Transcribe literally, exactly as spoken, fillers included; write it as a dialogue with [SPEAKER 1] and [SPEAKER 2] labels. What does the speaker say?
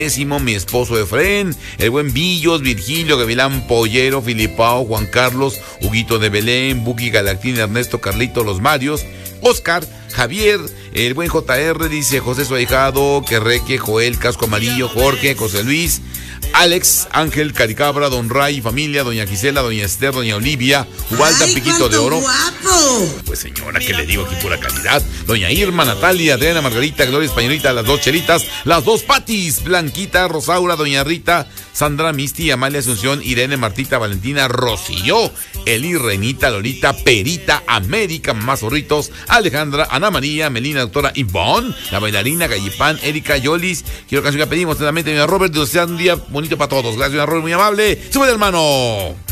[SPEAKER 1] mi esposo Efrén, el buen Villos, Virgilio, Gavilán Pollero, Filipao, Juan Carlos, Huguito de Belén, Buki Galactín, Ernesto, Carlito, los Marios, Oscar, Javier, el buen J R, dice José su ahijado, Querreque, Joel, Casco Amarillo, Jorge, José Luis, Alex, Ángel, Caricabra, Don Ray, familia, Doña Gisela, Doña Esther, Doña Olivia, Ubalda,
[SPEAKER 2] Ay,
[SPEAKER 1] Piquito de Oro.
[SPEAKER 2] Guapo.
[SPEAKER 1] Pues señora, ¿qué le digo aquí? Pura calidad. Doña Irma, Natalia, Adriana, Margarita, Gloria Españolita, las dos Chelitas, las dos Patis, Blanquita, Rosaura, Doña Rita, Sandra, Misty, Amalia, Asunción, Irene, Martita, Valentina, Rocío, Eli, Renita, Lolita, Perita, América, Mamá Zorritos, Alejandra, Ana María, Melina, Doctora Ivonne, la bailarina, Gallipán, Erika, Yolis. Quiero canción que pedimos atentamente, doña Robert, de sea un día bonito para todos. Gracias, doña Robert, muy amable. ¡Sube, hermano!